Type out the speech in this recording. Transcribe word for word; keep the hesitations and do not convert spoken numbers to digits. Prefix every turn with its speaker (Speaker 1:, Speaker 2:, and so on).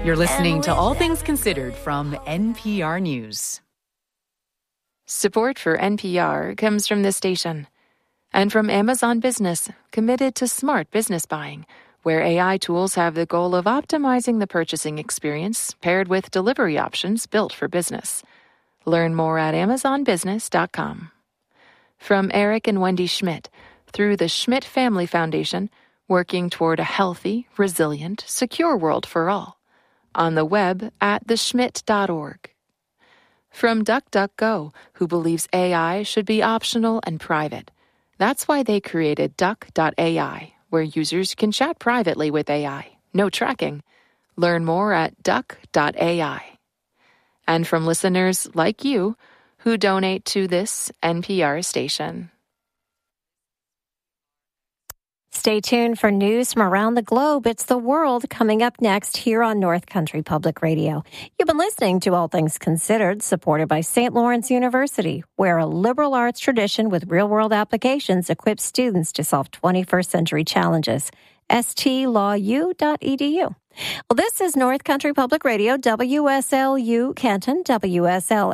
Speaker 1: You're listening to All Things Considered from N P R News.
Speaker 2: Support for N P R comes from this station and from Amazon Business, committed to smart business buying, where A I tools have the goal of optimizing the purchasing experience paired with delivery options built for business. Learn more at amazon business dot com. From Eric and Wendy Schmidt, through the Schmidt Family Foundation, working toward a healthy, resilient, secure world for all. On the web at the schmidt dot org. From DuckDuckGo, who believes A I should be optional and private. That's why they created duck dot A I, where users can chat privately with A I. No tracking. Learn more at duck dot A I. And from listeners like you who donate to this N P R station.
Speaker 3: Stay tuned for news from around the globe. It's the world coming up next here on North Country Public Radio. You've been listening to All Things Considered, supported by Saint Lawrence University, where a liberal arts tradition with real-world applications equips students to solve twenty-first century challenges. S T law U dot E D U. Well, this is North Country Public Radio, W S L U Canton, W S L